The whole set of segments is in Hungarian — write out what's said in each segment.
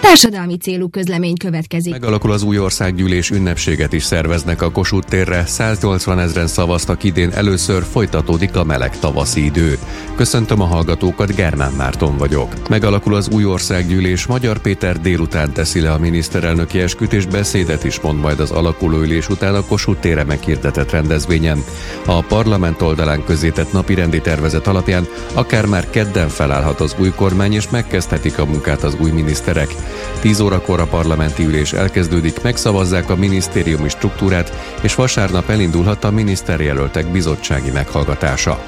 Társadalmi célú közlemény következik. Megalakul az új országgyűlés, ünnepséget is szerveznek a Kossuth térre. 180 000 szavaztak idén először, folytatódik a meleg tavaszi idő. Köszöntöm a hallgatókat, Germán Márton vagyok. Megalakul az új országgyűlés, Magyar Péter délután teszi le a miniszterelnöki esküt, és beszédet is mond majd az alakuló ülés után a Kossuth térre meghirdetett rendezvényen. A parlament oldalán közzétett napirendi tervezet alapján akár már kedden felállhat az új kormány, és megkezdhetik a munkát az új miniszterek. 10 órakor a parlamenti ülés elkezdődik, megszavazzák a minisztériumi struktúrát, és vasárnap elindulhat a miniszterjelöltek bizottsági meghallgatása.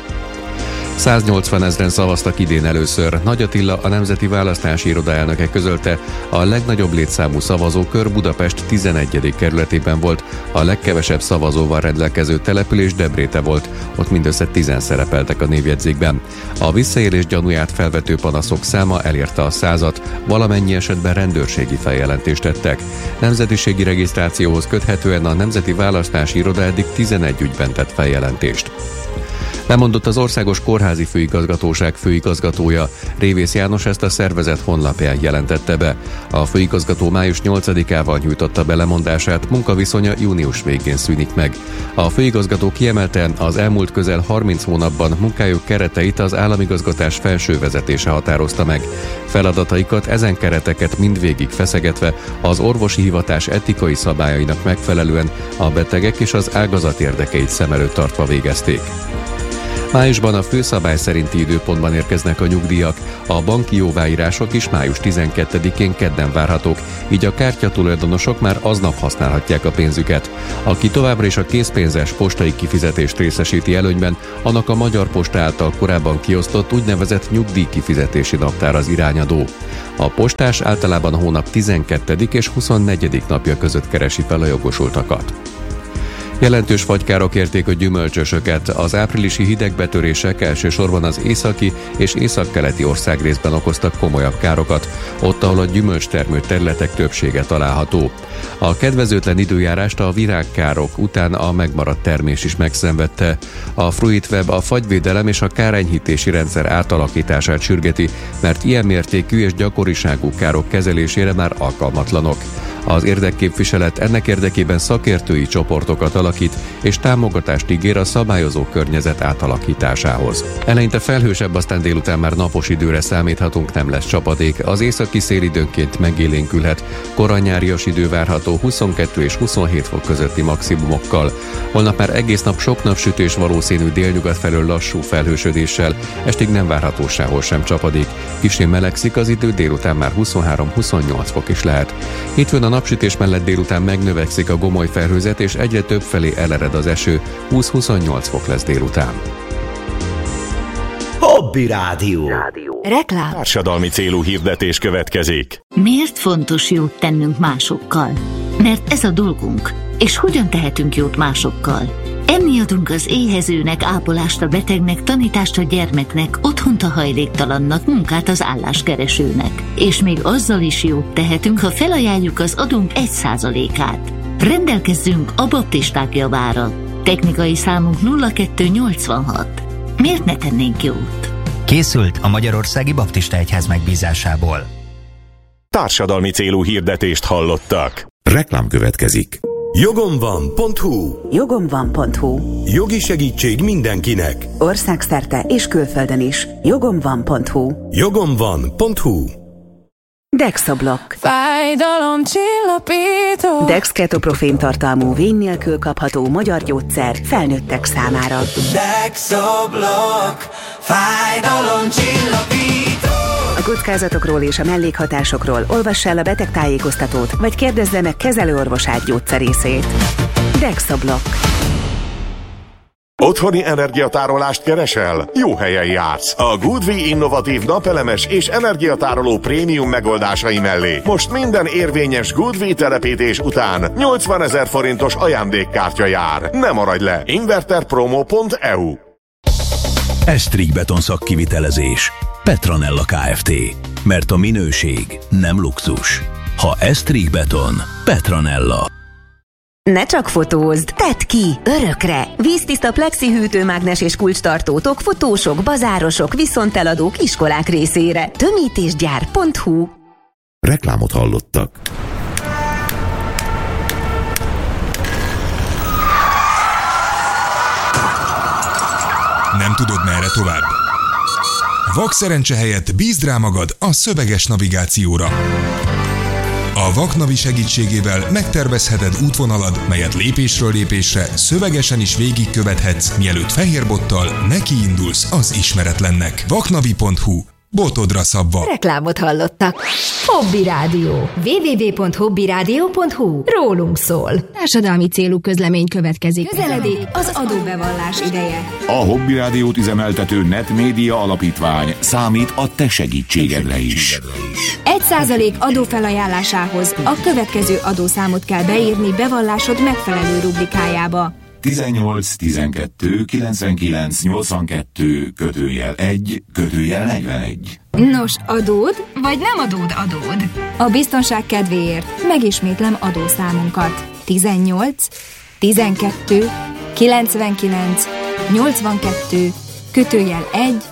180 000 szavaztak idén először. Nagy Attila, a Nemzeti Választási Iroda elnöke közölte, a legnagyobb létszámú szavazókör Budapest 11. kerületében volt, a legkevesebb szavazóval rendelkező település Debréte volt, ott mindössze 10 szerepeltek a névjegyzékben. A visszaélés gyanúját felvető panaszok száma elérte a 100-at, valamennyi esetben rendőrségi feljelentést tettek. Nemzetiségi regisztrációhoz köthetően a Nemzeti Választási Iroda eddig 11 ügyben tett feljelentést. Lemondott az Országos Kórházi Főigazgatóság főigazgatója. Révész János ezt a szervezet honlapján jelentette be. A főigazgató május 8-ával nyújtotta be lemondását, munkaviszonya június végén szűnik meg. A főigazgató kiemelte, az elmúlt közel 30 hónapban munkájuk kereteit az államigazgatás felső vezetése határozta meg. Feladataikat, ezen kereteket mindvégig feszegetve az orvosi hivatás etikai szabályainak megfelelően a betegek és az ágazat érdekeit szem előtt tartva végezték. Májusban a főszabály szerinti időpontban érkeznek a nyugdíjak, a banki jóváírások is május 12-én kedden várhatók, így a kártyatulajdonosok már aznap használhatják a pénzüket. Aki továbbra is a készpénzes postai kifizetést részesíti előnyben, annak a Magyar Posta által korábban kiosztott úgynevezett nyugdíjkifizetési naptár az irányadó. A postás általában a hónap 12. és 24. napja között keresi fel a jogosultakat. Jelentős fagykárok érték a gyümölcsösöket. Az áprilisi hidegbetörések elsősorban az északi és északkeleti országrészben okoztak komolyabb károkat, ott, ahol a gyümölcstermő területek többsége található. A kedvezőtlen időjárást a virágkárok után a megmaradt termés is megszenvedte. A Fruitweb a fagyvédelem és a kárenyhítési rendszer átalakítását sürgeti, mert ilyen mértékű és gyakoriságú károk kezelésére már alkalmatlanok. Az érdekképviselet ennek érdekében szakértői csoportokat alakít, és támogatást ígér a szabályozó környezet átalakításához. Eleinte felhősebb, aztán délután már napos időre számíthatunk, nem lesz csapadék. Az északi szél időnként megélénkülhet. Koranyárias idő várható 22 és 27 fok közötti maximumokkal. Holnap már egész nap sok napsütés valószínű, délnyugat felől lassú felhősödéssel, estig nem várható sehol sem csapadék. Kissé melegszik az idő, délután már 23-28 fok is lehet. Hétfőn a napsütés mellett délután megnövekszik a gomoly felhőzet, és egyre több felé elered az eső, 20-28 fok lesz délután. Hobby Rádió. Reklám. Társadalmi célú hirdetés következik. Miért fontos jót tennünk másokkal? Mert ez a dolgunk. És hogyan tehetünk jót másokkal? Enni adunk az éhezőnek, ápolást a betegnek, tanítást a gyermeknek, otthont a hajléktalannak, munkát az álláskeresőnek. És még azzal is jót tehetünk, ha felajánljuk az adónk 1%-át. Rendelkezzünk a baptisták javára. Technikai számunk 0286. Miért ne tennénk jót? Készült a Magyarországi Baptista Egyház megbízásából. Társadalmi célú hirdetést hallottak. Reklám következik. Jogomvan.hu. Jogomvan.hu. Jogi segítség mindenkinek. Országszerte és külföldön is. Jogomvan.hu. Jogomvan.hu. Dexablock. Fájdalomcsillapító. Dex ketoprofén tartalmú, vén nélkül kapható magyar gyógyszer felnőttek számára. Dexablock. Fájdalomcsillapító. A kockázatokról és a mellékhatásokról olvass el a betegtájékoztatót, vagy kérdezze meg kezelőorvosát gyógyszerészét. Dexablock. Otthoni energiatárolást keresel? Jó helyen jársz! A Goodwi innovatív napelemes és energiatároló prémium megoldásai mellé most minden érvényes Goodwi telepítés után 80 000 forintos ajándékkártya jár. Ne maradj le! Inverterpromo.eu. Estrich Beton szakkivitelezés. Petronella Kft. Mert a minőség nem luxus. Ha Estrich Beton, Petronella. Ne csak fotózd, tedd ki, örökre! Víztiszta plexi hűtőmágnes és kulcstartótok fotósok, bazárosok, viszonteladók, iskolák részére. Tömítésgyár.hu Reklámot hallottak. Nem tudod, merre tovább? Vak szerencse helyett bízd rá magad a szöveges navigációra. A Vaknavi segítségével megtervezheted útvonalad, melyet lépésről lépésre szövegesen is végigkövethetsz, mielőtt fehérbottal nekiindulsz az ismeretlennek. Vaknavi.hu. Botodra szabva. Reklámot hallottak. Hobby Rádió. www.hobbyradio.hu. Rólunk szól. Társadalmi célú közlemény következik. Közeledik az adóbevallás ideje. A Hobby Rádiót üzemeltető Netmédia Alapítvány számít a te segítségedre is. 1% adófelajánlásához a következő adószámot kell beírni bevallásod megfelelő rubrikájába. 18 12 99 82 /1 /41. Nos, adód, vagy nem adód? A biztonság kedvéért megismétlem adószámunkat. 18 12 99 82 /1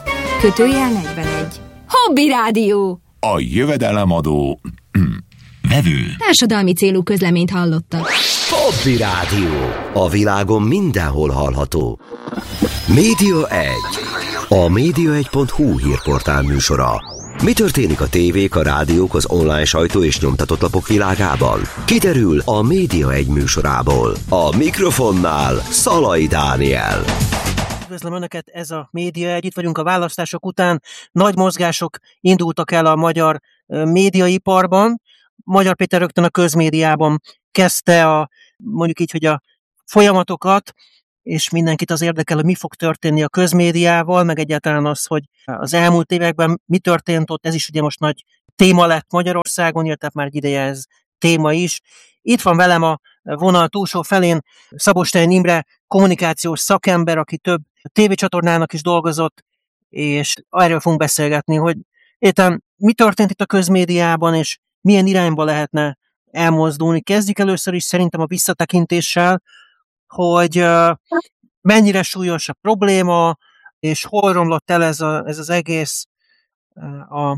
/41. Hobby Rádió! A jövedelemadó vevő. Társadalmi célú közleményt hallottak. Hobby Rádió. A világon mindenhol hallható. Média 1. A média1.hu hírportál műsora. Mi történik a tévék, a rádiók, az online sajtó és nyomtatott lapok világában? Kiderül a Média 1 műsorából. A mikrofonnál Szalai Dániel. Üdvözlöm Önöket, ez a Média 1. Itt vagyunk a választások után. Nagy mozgások indultak el a magyar médiaiparban. Magyar Péter rögtön a közmédiában kezdte mondjuk így, hogy a folyamatokat, és mindenkit az érdekel, hogy mi fog történni a közmédiával, meg egyáltalán az, hogy az elmúlt években mi történt ott, ez is ugye most nagy téma lett Magyarországon, illetve már egy ideje ez téma is. Itt van velem a vonal túlsó felén Szabó Stein Imre, kommunikációs szakember, aki több tévécsatornának is dolgozott, és erről fogunk beszélgetni, hogy értem, mi történt itt a közmédiában, és milyen irányba lehetne elmozdulni. Kezdjük először is szerintem a visszatekintéssel, hogy mennyire súlyos a probléma, és hol romlott el ez az egész a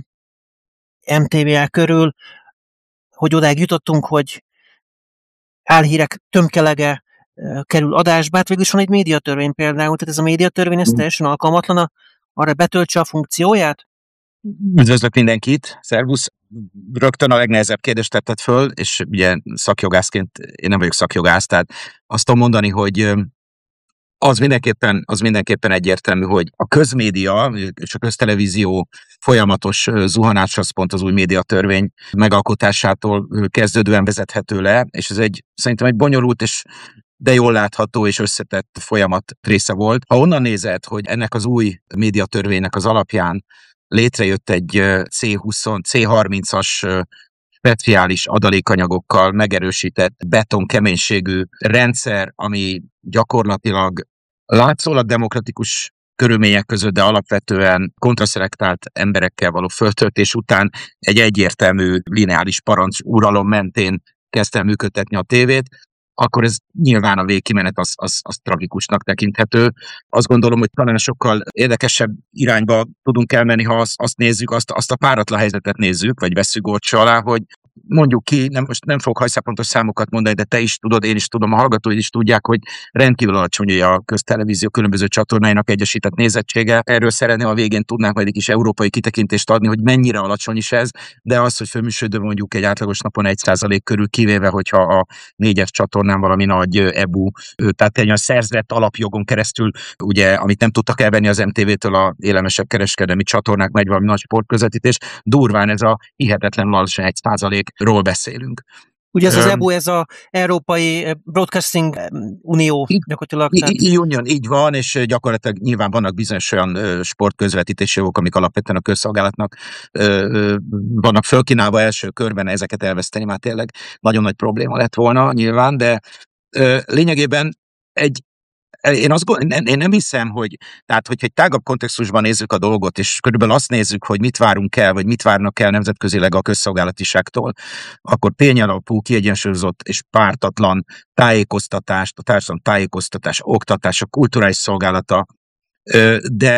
MTV körül, hogy odáig jutottunk, hogy álhírek tömkelege kerül adásba. Hát végül is van egy médiatörvény például, tehát ez a médiatörvény ez teljesen alkalmatlan arra betöltse a funkcióját? Üdvözlök mindenkit, szervusz! Rögtön a legnehezebb kérdést tetted föl, és ugye szakjogászként, én nem vagyok szakjogász, tehát azt tudom mondani, hogy az mindenképpen egyértelmű, hogy a közmédia és a köztelevízió folyamatos zuhanás az pont az új médiatörvény megalkotásától kezdődően vezethető le, és ez szerintem egy bonyolult de jól látható és összetett folyamat része volt. Ha onnan nézed, hogy ennek az új médiatörvénynek az alapján létrejött egy C30-as speciális adalékanyagokkal megerősített betonkeménységű rendszer, ami gyakorlatilag látszólag demokratikus körülmények között, de alapvetően kontraszelektált emberekkel való föltöltés után egy egyértelmű lineáris parancsuralom mentén kezdte el működtetni a tévét, akkor ez nyilván a végkimenet az tragikusnak tekinthető. Azt gondolom, hogy talán sokkal érdekesebb irányba tudunk elmenni, ha azt nézzük, azt a páratlan helyzetet nézzük, vagy vesszük górcső alá, hogy mondjuk ki, most nem fogok hajszápontos számokat mondani, de te is tudod, én is tudom, a hallgatóid is tudják, hogy rendkívül alacsony a köztelevízió különböző csatornáinak egyesített nézettsége. Erről szeretném a végén tudnánk majd egy kis európai kitekintést adni, hogy mennyire alacsony is ez, de az, hogy főműsődő mondjuk egy átlagos napon 1% körül, kivéve, hogyha a 4-es csatornán valami nagy EBU, tehát egy olyan szerzett alapjogon keresztül, ugye, amit nem tudtak elvenni az MTV-től a élemesebb kereskedelmi csatornák, megy valami nagy sportközvetítés, durván ez a hihetetlen alacsony 1%-ról beszélünk. Ugye ez az EBU, ez az Európai Broadcasting Unió gyakorlatilag. Union, így van, és gyakorlatilag nyilván vannak bizonyos olyan sportközvetítési jogok, amik alapvetően a közszolgálatnak vannak fölkínálva első körben, ezeket elveszteni már tényleg nagyon nagy probléma lett volna nyilván, de lényegében én nem hiszem, hogy hogyha egy tágabb kontextusban nézzük a dolgot, és körülbelül azt nézzük, hogy mit várunk el, vagy mit várnak el nemzetközileg a közszolgálatiságtól, akkor tényalapú, kiegyensúlyozott és pártatlan tájékoztatást, a társadalom tájékoztatás, oktatás, a kulturális szolgálata, de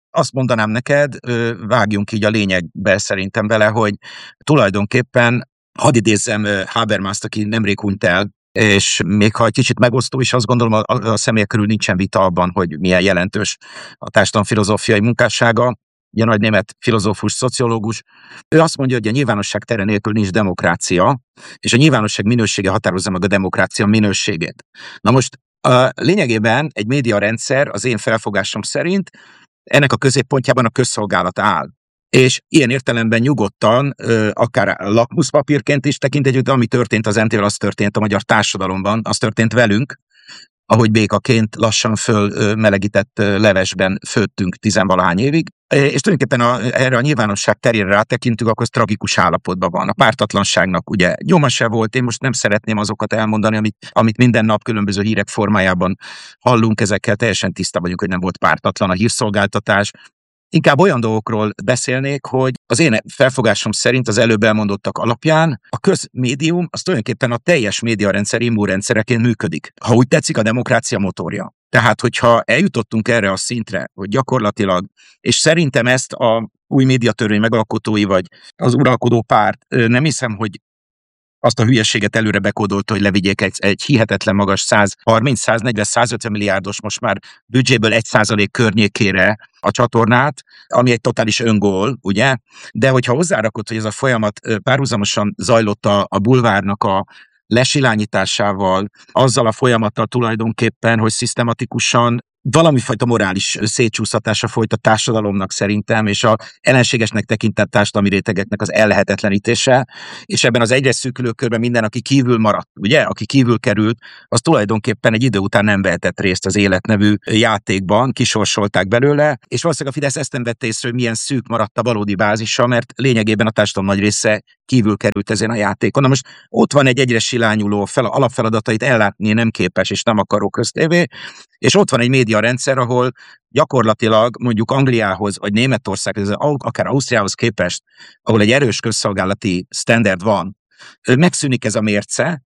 azt mondanám neked, vágjunk így a lényegbe szerintem bele, hogy tulajdonképpen, hadd idézzem Habermaszt, aki nemrég hunyt el, és még ha egy kicsit megosztó is, azt gondolom a személy körül nincsen vita abban, hogy milyen jelentős a társadalomfilozófiai munkássága, ugye nagy német filozófus, szociológus. Ő azt mondja, hogy a nyilvánosság tere nélkül nincs demokrácia, és a nyilvánosság minősége határozza meg a demokrácia minőségét. Na most lényegében egy médiarendszer az én felfogásom szerint ennek a középpontjában a közszolgálat áll. És ilyen értelemben nyugodtan, akár lakmuszpapírként is tekinthetjük, ami történt az NTV-vel, az történt a magyar társadalomban, az történt velünk, ahogy békaként lassan fölmelegített levesben főttünk 10-valahány évig. És tulajdonképpen erre a nyilvánosság terére rátekintünk, akkor ez tragikus állapotban van. A pártatlanságnak ugye nyoma se volt, én most nem szeretném azokat elmondani, amit minden nap különböző hírek formájában hallunk, ezekkel teljesen tiszta vagyunk, hogy nem volt pártatlan a hírszolgáltatás. Inkább olyan dolgokról beszélnék, hogy az én felfogásom szerint az előbb elmondottak alapján a közmédium az tulajdonképpen a teljes médiarendszer immunrendszereként működik. Ha úgy tetszik, a demokrácia motorja. Tehát, hogyha eljutottunk erre a szintre, hogy gyakorlatilag, és szerintem ezt a új médiatörvény megalkotói, vagy az uralkodó párt, nem hiszem, hogy azt a hülyeséget előre bekódolta, hogy levigyék egy hihetetlen magas 130, 140, 150 milliárdos most már büdzséből 1% környékére a csatornát, ami egy totális öngól, ugye? De hogyha hozzárakod, hogy ez a folyamat párhuzamosan zajlott a bulvárnak a lesilányításával, azzal a folyamattal tulajdonképpen, hogy szisztematikusan valamifajta morális szétcsúsztatása folyt a társadalomnak szerintem, és a ellenségesnek tekintett társadalmi rétegeknek az ellehetetlenítése, és ebben az egyre szűkülő körben minden, aki kívül maradt, ugye, aki kívül került, az tulajdonképpen egy idő után nem vehetett részt az életnevű játékban, kisorsolták belőle, és valószínűleg a Fidesz ezt nem vette észre, hogy milyen szűk maradt a valódi bázisa, mert lényegében a társadalom nagy része kívül került ezen a játékon. Na most ott van egy egyre silányuló alapfeladatait ellátni nem képes és nem akaró köztévé, és ott van egy médiarendszer, ahol gyakorlatilag mondjuk Angliához, vagy Németországhoz, akár Ausztriához képest, ahol egy erős közszolgálati standard van, megszűnik ez a mérce,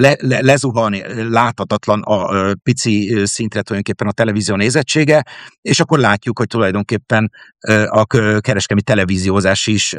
lezuhan láthatatlan a pici szintre tulajdonképpen a televízió nézettsége, és akkor látjuk, hogy tulajdonképpen a kereskedelmi televíziózás is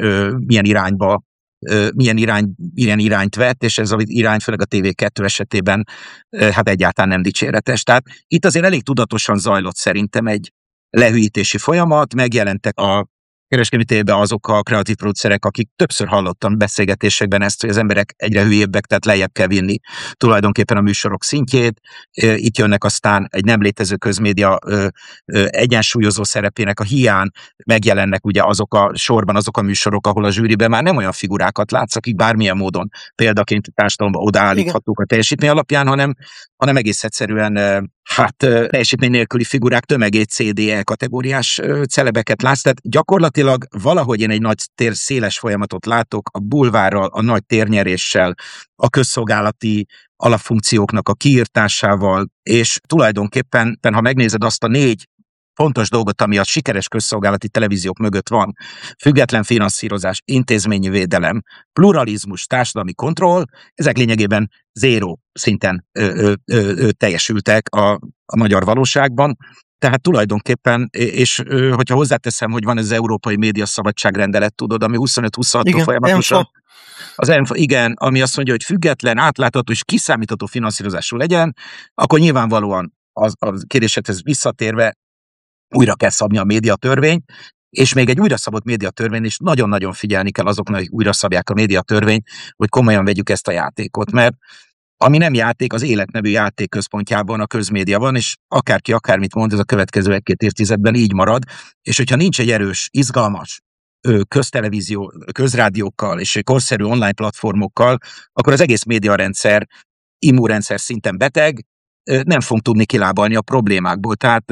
milyen irányt vett, és ez az irány, főleg a TV2 esetében hát egyáltalán nem dicséretes. Tehát itt azért elég tudatosan zajlott szerintem egy lehűítési folyamat, megjelentek a kereskedelmi tévében azok a kreatív producerek, akik többször hallottam beszélgetésekben ezt, hogy az emberek egyre hülyébbek, tehát lejjebb kell vinni tulajdonképpen a műsorok szintjét. Itt jönnek aztán egy nem létező közmédia egyensúlyozó szerepének a hiány, megjelennek ugye azok a műsorok, ahol a zsűriben már nem olyan figurákat látsz, akik bármilyen módon példaként a társadalomba odaállíthatók a teljesítmény alapján, hanem egész egyszerűen teljesítmény nélküli figurák tömegét, CDE kategóriás celebeket látsz, tehát gyakorlatilag valahogy én egy nagy széles folyamatot látok a bulvárral, a nagy térnyeréssel, a közszolgálati alapfunkcióknak a kiirtásával, és tulajdonképpen, ha megnézed azt a 4 fontos dolgot, ami a sikeres közszolgálati televíziók mögött van, független finanszírozás, intézményi védelem, pluralizmus, társadalmi kontroll, ezek lényegében zéró szinten teljesültek a magyar valóságban. Tehát tulajdonképpen, és hogyha hozzáteszem, hogy van ez az Európai Média Szabadságrendelet, tudod, ami 25-26-tól folyamatosan. Igen, ami azt mondja, hogy független, átlátható és kiszámítható finanszírozású legyen, akkor nyilvánvalóan a kérdésedhez visszatérve újra kell szabni a médiatörvényt, és még egy újra szabott médiatörvény is nagyon-nagyon figyelni kell azoknak, hogy újra szabják a médiatörvényt, hogy komolyan vegyük ezt a játékot, mert ami nem játék, az életnevű játék központjában a közmédia van, és akárki akármit mond, ez a következő 1-2 évtizedben így marad, és hogyha nincs egy erős, izgalmas köztelevízió, közrádiókkal és korszerű online platformokkal, akkor az egész médiarendszer, immunrendszer szinten beteg, nem fog tudni kilábalni a problémákból. Tehát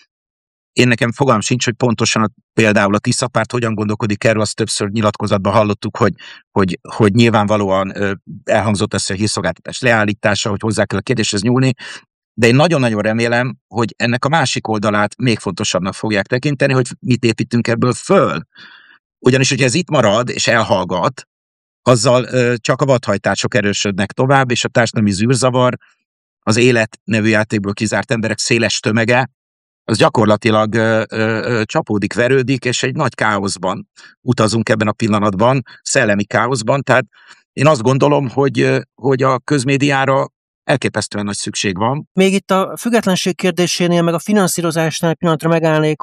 én nekem fogalmam sincs, hogy pontosan például a Tisza-párt hogyan gondolkodik erről, azt többször nyilatkozatban hallottuk, hogy nyilvánvalóan elhangzott ez a hírszolgáltatás leállítása, hogy hozzá kell a kérdéshez nyúlni, de én nagyon-nagyon remélem, hogy ennek a másik oldalát még fontosabbnak fogják tekinteni, hogy mit építünk ebből föl. Ugyanis, hogyha ez itt marad és elhallgat, azzal csak a vadhajtások erősödnek tovább, és a társadalmi zűrzavar, az élet nevű játékból kizárt emberek széles tömege, az gyakorlatilag csapódik, verődik, és egy nagy káoszban utazunk ebben a pillanatban, szellemi káoszban, tehát én azt gondolom, hogy a közmédiára elképesztően nagy szükség van. Még itt a függetlenség kérdésénél, meg a finanszírozásnál egy pillanatra megállnék,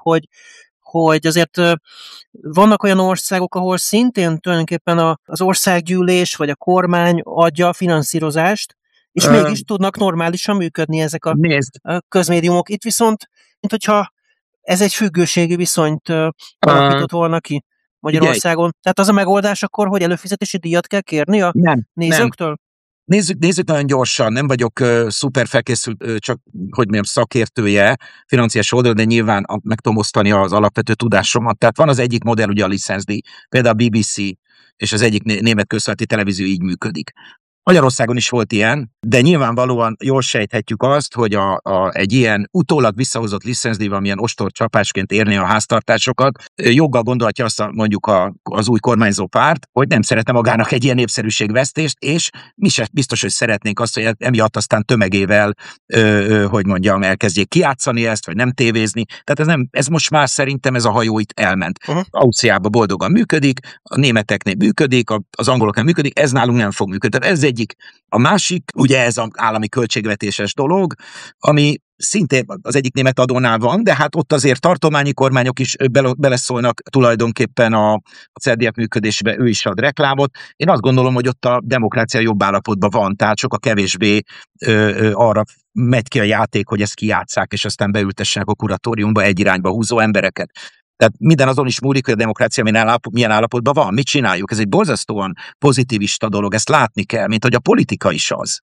hogy azért vannak olyan országok, ahol szintén tulajdonképpen az országgyűlés vagy a kormány adja a finanszírozást, és mégis tudnak normálisan működni ezek a közmédiumok. Itt viszont, mint hogyha ez egy függőségi viszonyt alakított volna ki Magyarországon. Tehát az a megoldás akkor, hogy előfizetési díjat kell kérni a nézőktől? Nézzük nagyon gyorsan, nem vagyok szuper felkészült, csak hogy mondjam, szakértője financiális oldalon, de nyilván meg tudom osztani az alapvető tudásomat. Tehát van az egyik modell, ugye a licenszdíj, például a BBC és az egyik német közszolgálati televízió így működik. Magyarországon is volt ilyen, de nyilvánvalóan jól sejthetjük azt, hogy egy ilyen utólag visszahozott licenszdíjval, milyen ostorcsapásként érni a háztartásokat, joggal gondolhatja azt mondjuk az új kormányzó párt, hogy nem szeretne magának egy ilyen népszerűségvesztést, és mi se biztos, hogy szeretnénk azt, hogy emiatt aztán tömegével, hogy mondjam, elkezdjék kijátszani ezt, vagy nem tévézni. Tehát ez most már szerintem ez a hajó itt elment. Ausztriában boldogan működik, a németeknél működik, az angoloknál működik, ez nálunk nem fog működni. Tehát ez egyik. A másik, ugye ez az állami költségvetéses dolog, ami szintén az egyik német adónál van, de hát ott azért tartományi kormányok is beleszólnak tulajdonképpen a CERDF működésébe, ő is ad reklámot. Én azt gondolom, hogy ott a demokrácia jobb állapotban van, tehát sokkal kevésbé arra megy ki a játék, hogy ezt kijátsszák, és aztán beültessenek a kuratóriumba egy irányba húzó embereket. Tehát minden azon is múlik, hogy a demokrácia milyen állapotban van. Mit csináljuk? Ez egy borzasztóan pozitivista dolog, ezt látni kell, mint hogy a politika is az.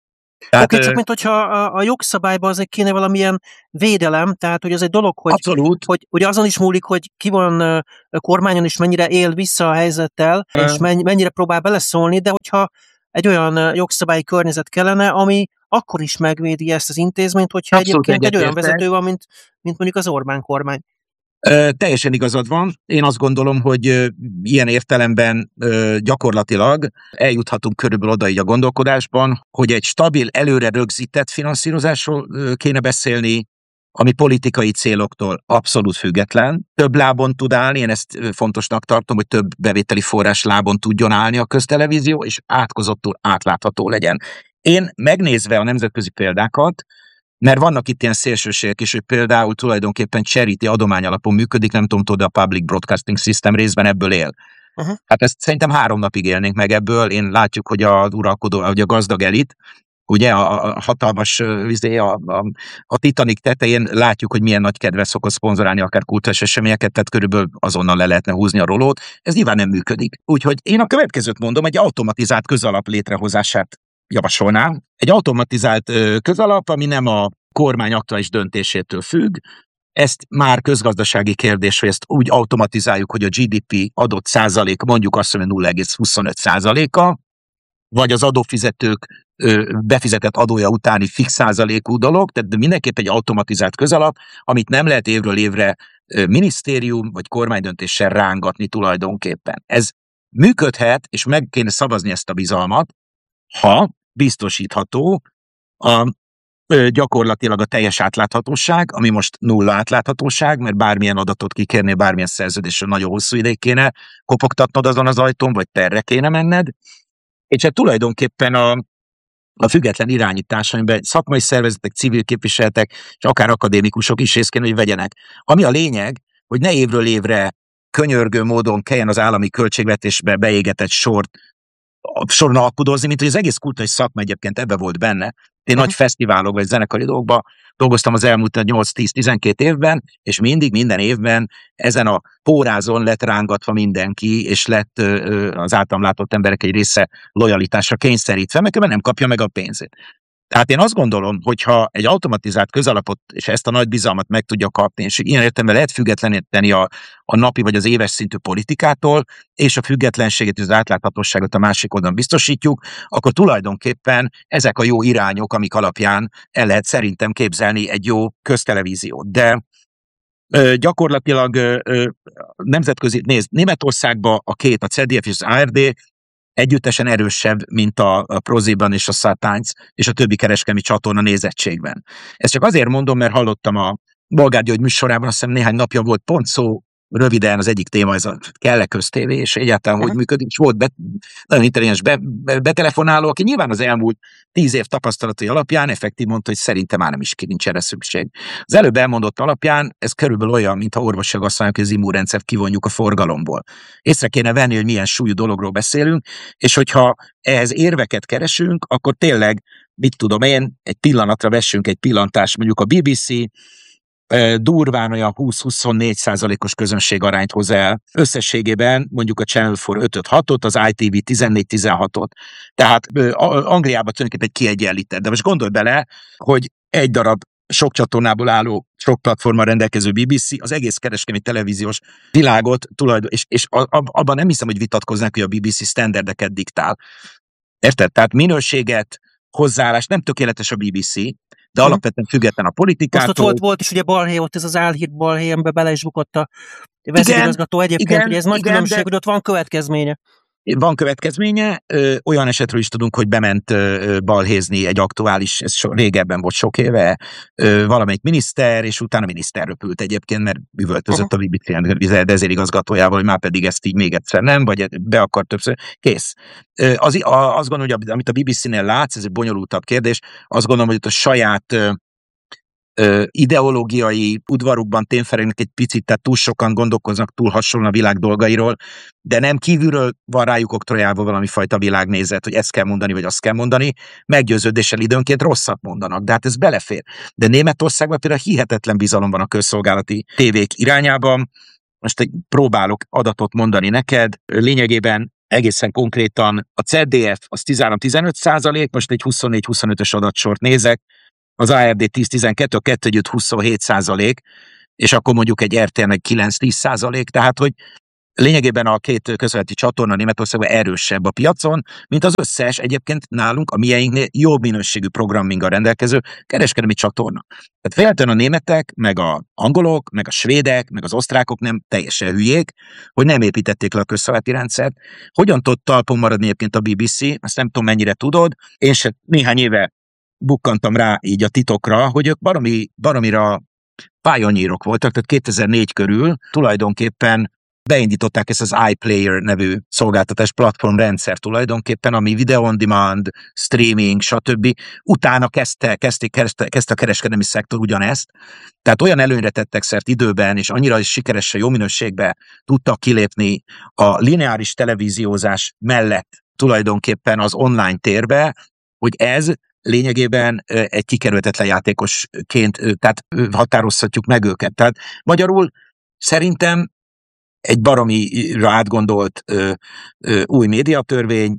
Oké, csak mint hogyha a jogszabályban azért kéne valamilyen védelem, tehát hogy az egy dolog, hogy ugye azon is múlik, hogy ki van kormányon és mennyire él vissza a helyzettel, és mennyire próbál beleszólni, de hogyha egy olyan jogszabályi környezet kellene, ami akkor is megvédi ezt az intézményt, hogyha abszolút egyébként egy olyan vezető van, mint mondjuk az Orbán kormány. Teljesen igazad van. Én azt gondolom, hogy ilyen értelemben gyakorlatilag eljuthatunk körülbelül oda így a gondolkodásban, hogy egy stabil, előre rögzített finanszírozásról kéne beszélni, ami politikai céloktól abszolút független. Több lábon tud állni, én ezt fontosnak tartom, hogy több bevételi forrás lábon tudjon állni a köztelevízió, és átkozottul átlátható legyen. Én megnézve a nemzetközi példákat, mert vannak itt ilyen szélsőségek is, hogy például tulajdonképpen charity adomány alapon működik, nem tudom, tudod, a Public Broadcasting System részben ebből él. Hát ezt szerintem 3 napig élnénk meg ebből. Én látjuk, hogy az uralkodó, hogy a gazdag elit, ugye a hatalmas a Titanic tetején látjuk, hogy milyen nagy kedve szokott szponzorálni akár kulturális eseményeket, tehát körülbelül azonnal le lehetne húzni a rolót. Ez nyilván nem működik. Úgyhogy én a következőt mondom, egy automatizált közalap létrehozását javasolnám. Egy automatizált közalap, ami nem a kormány aktuális döntésétől függ. Ezt már közgazdasági kérdés, hogy ezt úgy automatizáljuk, hogy a GDP adott százalék, mondjuk azt mondja 0,25%-a, vagy az adófizetők befizetett adója utáni fix százalékú dolog, tehát mindenképp egy automatizált közalap, amit nem lehet évről évre minisztérium vagy kormánydöntéssel rángatni tulajdonképpen. Ez működhet, és meg kéne szavazni ezt a bizalmat, ha biztosítható gyakorlatilag a teljes átláthatóság, ami most nulla átláthatóság, mert bármilyen adatot kikérnél, bármilyen szerződésről nagyon hosszú ideig kéne kopogtatnod azon az ajtón, vagy terre kéne menned, és hát tulajdonképpen a független irányítás, amiben szakmai szervezetek, civil képviseletek, és akár akadémikusok is részt kéne, hogy vegyenek. Ami a lényeg, hogy ne évről évre könyörgő módon kelljen az állami költségvetésbe beégetett soron alkudozni, mint hogy az egész kulturális szakma egyébként ebbe volt benne. Én nagy fesztiválok vagy zenekari dolgokban dolgoztam az elmúlt 8-10-12 évben, és mindig, minden évben ezen a pórázon lett rángatva mindenki, és lett az általam látott emberek egy része lojalitásra kényszerítve, mert nem kapja meg a pénzét. Tehát én azt gondolom, hogyha egy automatizált közalapot és ezt a nagy bizalmat meg tudja kapni, és ilyen értelemben lehet függetleníteni a napi vagy az éves szintű politikától, és a függetlenséget és az átláthatóságot a másik oldalon biztosítjuk, akkor tulajdonképpen ezek a jó irányok, amik alapján el lehet szerintem képzelni egy jó köztelevíziót. De gyakorlatilag nemzetközi, nézd, Németországban a CEDF és az ARD együttesen erősebb, mint a ProSieben és a Sat.1 és a többi kereskedelmi csatorna nézettségben. Ezt csak azért mondom, mert hallottam Bolgár György műsorában, azt hiszem néhány napja volt pont szó, röviden az egyik téma, ez a kell-e köztévé, és egyáltalán hogy működik, és volt nagyon intelligens betelefonáló, aki nyilván az elmúlt 10 év tapasztalatai alapján effektív mondta, hogy szerintem már nem is nincs erre szükség. Az előbb elmondott alapján ez körülbelül olyan, mintha orvosilag azt mondják, hogy az immunrendszert kivonjuk a forgalomból. Észre kéne venni, hogy milyen súlyú dologról beszélünk, és hogyha ehhez érveket keresünk, akkor tényleg, mit tudom én, egy pillanatra vessünk egy pillantást, mondjuk a BBC durván olyan 20-24%-os közönség-arányt hoz el. Összességében mondjuk a Channel 4 5-6-ot, az ITV 14-16-ot. Tehát Angliában tulajdonképpen egy kiegyenlített. De most gondolj bele, hogy egy darab sok csatornából álló, sok platformmal rendelkező BBC az egész kereskedelmi televíziós világot és abban nem hiszem, hogy vitatkoznánk, hogy a BBC standardeket diktál. Érted? Tehát minőséget, hozzáállás, nem tökéletes a BBC, de alapvetően független a politikától. Most ott volt is ugye balhé, ott ez az álhírt balhé, amiben bele is bukott a vezérigazgató egyébként, hogy ez nagy különbség, hogy ott van következménye. Van következménye, olyan esetről is tudunk, hogy bement balhézni egy aktuális, ez régebben volt sok éve, valamelyik miniszter, és utána miniszter röpült egyébként, mert üvöltözött a BBC vezérigazgatójával, hogy már pedig ezt így még egyszer nem, vagy be akar többször. Kész. Azt gondolom, hogy amit a BBC-nél látsz, ez egy bonyolultabb kérdés, azt gondolom, hogy ott a saját ideológiai udvarukban tényfelegnek egy picit, tehát túl sokan gondolkoznak túl hasonlóan a világ dolgairól, de nem kívülről van rájuk oktrojálva valami fajta világnézet, hogy ezt kell mondani, vagy azt kell mondani, meggyőződéssel időnként rosszat mondanak, de hát ez belefér. De Németországban például hihetetlen bizalom van a közszolgálati tévék irányában. Most próbálok adatot mondani neked, lényegében egészen konkrétan a ZDF az 13-15%, most egy 24-25-ös adatsort nézek, az ARD 10-12, a 2-27%, és akkor mondjuk egy RTL-nek 9-10%, tehát hogy lényegében a két közéleti csatorna Németországban erősebb a piacon, mint az összes egyébként nálunk a mieinknél jobb minőségű programminggal rendelkező kereskedelmi csatorna. Tehát véletlenül a németek, meg a angolok, meg a svédek, meg az osztrákok nem teljesen hülyék, hogy nem építették le a közszolgálati rendszert. Hogyan tud talpon maradni egyébként a BBC, azt nem tudom mennyire tudod, én se néhány éve bukkantam rá így a titokra, hogy ők baromira pioneerok voltak, tehát 2004 körül tulajdonképpen beindították ezt az iPlayer nevű szolgáltatás platformrendszer tulajdonképpen, ami video on demand, streaming, stb. Utána kezdte a kereskedelmi szektor ugyanezt. Tehát olyan előnyre tettek szert időben, és annyira is sikeresen jó minőségbe tudtak kilépni a lineáris televíziózás mellett tulajdonképpen az online térbe, hogy ez lényegében egy kikerülhetetlen játékosként, tehát határozhatjuk meg őket. Tehát magyarul szerintem egy baromira átgondolt új médiatörvény,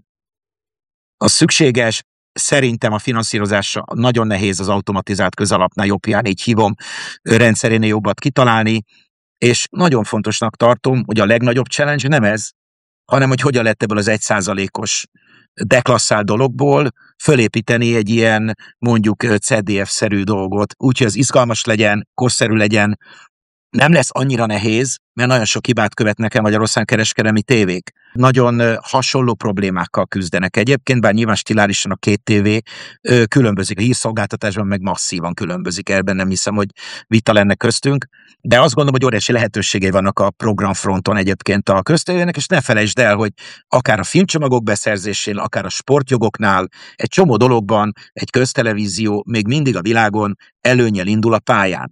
az szükséges, szerintem a finanszírozása nagyon nehéz az automatizált közalapnál, jobbján így hívom, rendszerénél jobbat kitalálni, és nagyon fontosnak tartom, hogy a legnagyobb challenge nem ez, hanem hogy hogyan lett ebből az 1%-os deklasszált dologból fölépíteni egy ilyen mondjuk CDF-szerű dolgot, úgyhogy az izgalmas legyen, korszerű legyen. Nem lesz annyira nehéz, mert nagyon sok hibát követnek el Magyarországon kereskedelmi tévék. Nagyon hasonló problémákkal küzdenek egyébként, bár nyilván stilárisan a két tévé különbözik. A hírszolgáltatásban meg masszívan különbözik, ebben nem hiszem, hogy vita lenne köztünk. De azt gondolom, hogy óriási lehetőségei vannak a programfronton egyébként a köztévének, és ne felejtsd el, hogy akár a filmcsomagok beszerzésén, akár a sportjogoknál, egy csomó dologban egy köztelevízió még mindig a világon előnnyel indul a pályán.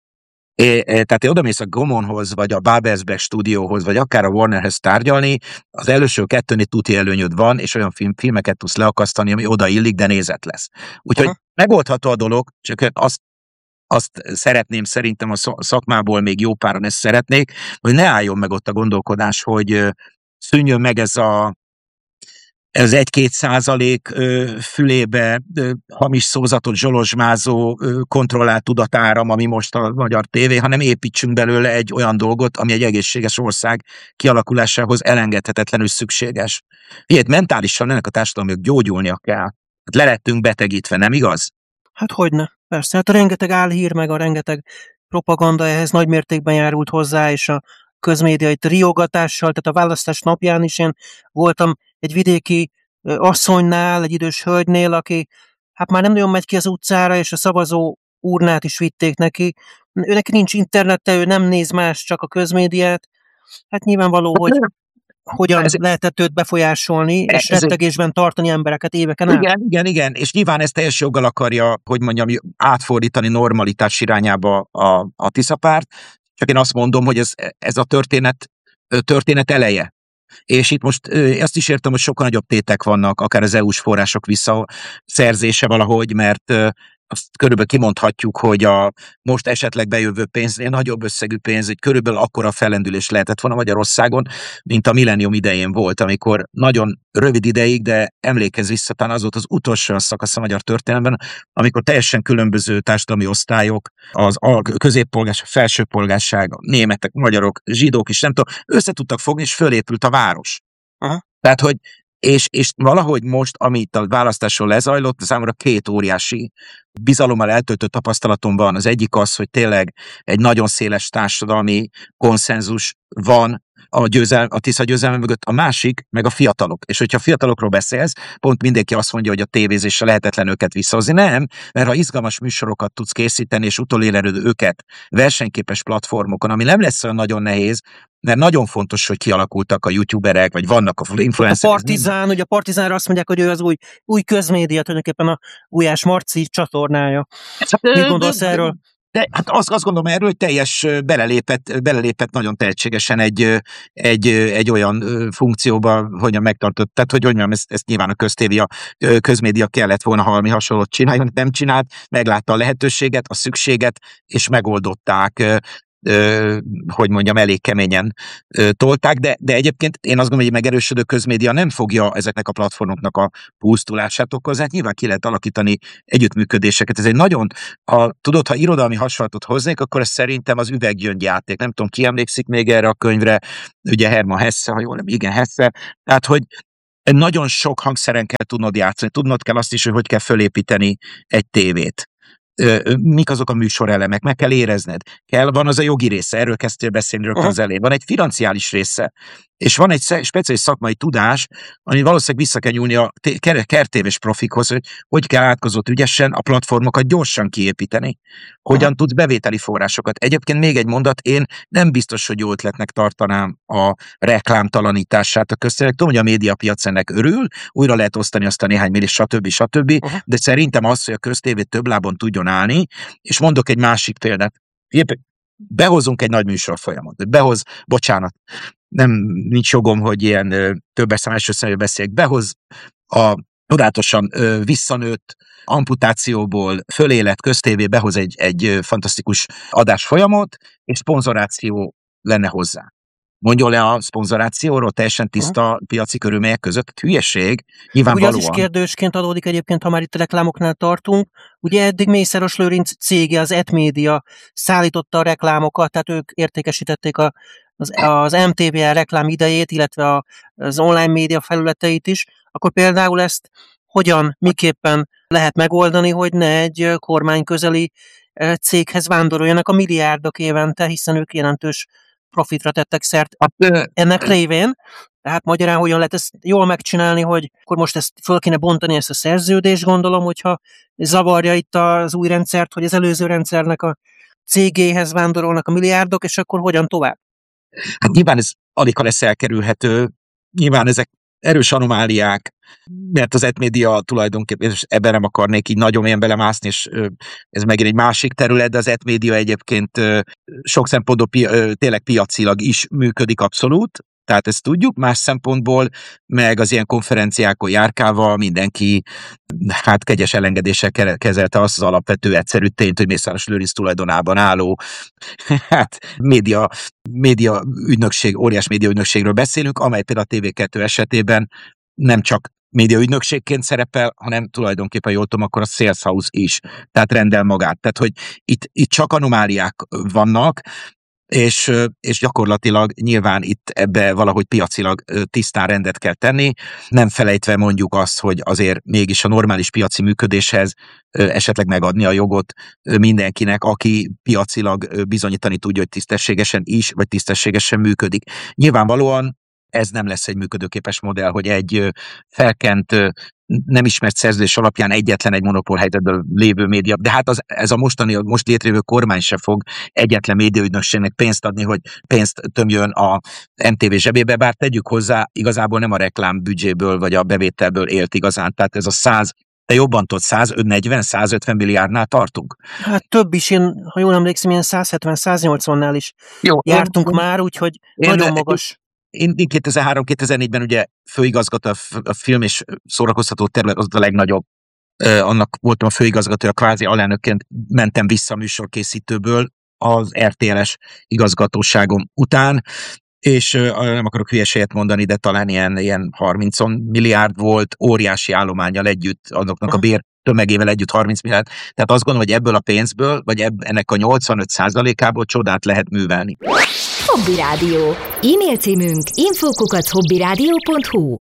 Tehát én odamész a Gomonhoz, vagy a Babelsberg stúdióhoz, vagy akár a Warnerhez tárgyalni, az első kettőnél tuti előnyöd van, és olyan filmeket tudsz leakasztani, ami odaillik, de nézet lesz. Úgyhogy megoldható a dolog, csak azt szeretném, szerintem a szakmából még jó páran ezt szeretnék, hogy ne álljon meg ott a gondolkodás, hogy szűnjön meg ez 1-2% fülébe hamis szózatot zsolozsmázó kontrollált tudatáram, ami most a magyar tévé, hanem építsünk belőle egy olyan dolgot, ami egy egészséges ország kialakulásához elengedhetetlenül szükséges. Ilyet mentálisan ennek a társadalomnak gyógyulnia kell. Hát le lettünk betegítve, nem igaz? Hát hogyne, persze. Hát a rengeteg álhír, meg a rengeteg propaganda ehhez nagy mértékben járult hozzá, és a közmédiai riogatással, tehát a választás napján is én voltam egy vidéki asszonynál, egy idős hölgynél, aki hát már nem nagyon megy ki az utcára, és a szavazó urnát is vitték neki. Őnek nincs internete, ő nem néz más, csak a közmédiát. Hát nyilvánvaló, hogy hogyan lehetett őt befolyásolni, és rettegésben tartani embereket éveken át. Igen, és nyilván ezt teljes joggal akarja, hogy mondjam, átfordítani normalitás irányába a Tisza-párt, csak én azt mondom, hogy ez a történet eleje. És itt most azt is értem, hogy sokkal nagyobb tétek vannak, akár az EU-s források visszaszerzése valahogy, mert azt körülbelül kimondhatjuk, hogy a most esetleg bejövő pénznél nagyobb összegű pénz, hogy körülbelül akkora fellendülés lehetett volna Magyarországon, mint a millennium idején volt, amikor nagyon rövid ideig, de emlékezz vissza, talán az volt az utolsó szakasz a magyar történelemben, amikor teljesen különböző társadalmi osztályok, a középpolgárság, a felsőpolgárság, a németek, magyarok, zsidók is, nem tudom, össze tudtak fogni, és fölépült a város. Aha. Tehát, hogy és valahogy most, ami itt a választáson lezajlott, számomra két óriási bizalommal eltöltött tapasztalatom van. Az egyik az, hogy tényleg egy nagyon széles társadalmi konszenzus van a Tisza győzelme mögött, a másik meg a fiatalok. És hogyha a fiatalokról beszélsz, pont mindenki azt mondja, hogy a tévézésre lehetetlen őket visszahozni. Nem, mert ha izgalmas műsorokat tudsz készíteni, és utolélerő őket versenyképes platformokon, ami nem lesz olyan nagyon nehéz, mert nagyon fontos, hogy kialakultak a youtuberek, vagy vannak a influencerek. A Partizánra azt mondják, hogy ő az új közmédia, tulajdonképpen a Gulyás Marci csatornája. Mit gondolsz erről? De hát azt gondolom erről, hogy teljes belelépett nagyon tehetségesen egy olyan funkcióba, hogyan megtartott, tehát hogy mondjam, ezt nyilván a közmédia kellett volna valami hasonlót csinálni, nem csinált, meglátta a lehetőséget, a szükséget, és megoldották, hogy mondjam, elég keményen tolták, de egyébként én azt gondolom, hogy egy megerősödő közmédia nem fogja ezeknek a platformoknak a pusztulását okozni, hát nyilván ki lehet alakítani együttműködéseket. Ez egy nagyon, ha irodalmi hasonlatot hoznék, akkor ez szerintem az üveggyöngyjáték. Nem tudom, ki emlékszik még erre a könyvre, ugye Hermann Hesse, ha jól nem, igen, Hesse, tehát, hogy nagyon sok hangszeren kell tudnod játszani, tudnod kell azt is, hogy kell fölépíteni egy tévét. Mik azok a műsorelemek, meg kell érezned. Van az a jogi része, erről kezdtél beszélni rögtön az elején. Van egy financiális része, és van egy speciális szakmai tudás, ami valószínűleg vissza kell nyúlni a kertéves profikhoz, hogy kell átkozott ügyesen a platformokat gyorsan kiépíteni. Hogyan tudsz bevételi forrásokat. Egyébként még egy mondat, én nem biztos, hogy jó ötletnek tartanám a reklámtalanítását a közterek. Tudom, hogy a médiapiac ennek örül, újra lehet osztani azt a néhány millió, stb. De szerintem az, hogy a köztévé több lábon tudjon állni, és mondok egy másik példát. Behozunk egy nagy műsorfolyamot. Nincs jogom, hogy ilyen többes szám első személyben beszéljek. Behoz a tudatosan visszanőtt amputációból fölélett köztévé, behoz egy fantasztikus adásfolyamot, és szponzoráció lenne hozzá. Mondjon le a szponzorációról teljesen tiszta piaci körülmények között. Hülyeség, nyilvánvalóan. Ugye az is kérdésként adódik egyébként, ha már itt a reklámoknál tartunk. Ugye eddig Mészáros Lőrinc cége, az ETMédia szállította a reklámokat, tehát ők értékesítették az MTV reklám idejét, illetve az online média felületeit is. Akkor például ezt miképpen lehet megoldani, hogy ne egy kormányközeli céghez vándoroljanak a milliárdok évente, hiszen ők jelentős profitra tettek szert ennek révén. Tehát magyarán hogyan lehet ezt jól megcsinálni, hogy akkor most ezt föl kéne bontani, ezt a szerződést, gondolom, hogyha zavarja itt az új rendszert, hogy az előző rendszernek a cégéhez vándorolnak a milliárdok, és akkor hogyan tovább? Hát nyilván ez alig lesz elkerülhető, nyilván ezek erős anomáliák, mert az ETMédia tulajdonképpen, és ebben nem akarnék így nagyon mélyen belemászni, és ez megint egy másik terület, de az ETMédia egyébként sok szempontból tényleg piacilag is működik abszolút, tehát ezt tudjuk, más szempontból, meg az ilyen konferenciákon járkálva mindenki kegyes elengedéssel kezelte azt az alapvető egyszerű tényt, hogy Mészáros Lőrinc tulajdonában álló média ügynökség, óriás média ügynökségről beszélünk, amely például a TV2 esetében nem csak média ügynökségként szerepel, hanem tulajdonképpen jól tudom, akkor a Sales House is, tehát rendel magát. Tehát, hogy itt csak anomáliák vannak, és gyakorlatilag nyilván itt ebbe valahogy piacilag tisztán rendet kell tenni, nem felejtve mondjuk azt, hogy azért mégis a normális piaci működéshez esetleg megadni a jogot mindenkinek, aki piacilag bizonyítani tudja, hogy tisztességesen is, vagy tisztességesen működik. Nyilvánvalóan ez nem lesz egy működőképes modell, hogy egy felkent nem ismert szerződés alapján egyetlen egy monopól helyzetben lévő média. De hát ez a most létrejövő kormány se fog egyetlen médiaügynökségnek pénzt adni, hogy pénzt tömjön a MTV zsebébe, bár tegyük hozzá, igazából nem a reklámbüdzséből vagy a bevételből élt igazán. Tehát ez a te jobban tudod, 140-150 milliárdnál tartunk? Hát több is, én, ha jól emlékszem, ilyen 170-180-nál is jártunk már, úgyhogy nagyon magas. Én 2003-2004-ben ugye főigazgató a film és szórakoztató terület, az a legnagyobb. Annak voltam a főigazgatója, kvázi alelnökként mentem vissza a műsorkészítőből az RTL-es igazgatóságom után, és nem akarok hülyeséget mondani, de talán ilyen 30 milliárd volt, óriási állománnyal együtt, azoknak a bér tömegével együtt 30 milliárd. Tehát azt gondolom, hogy ebből a pénzből, vagy ennek a 85%-ából csodát lehet művelni. Hobby Rádió. E-mail címünk info@hobbyradio.hu.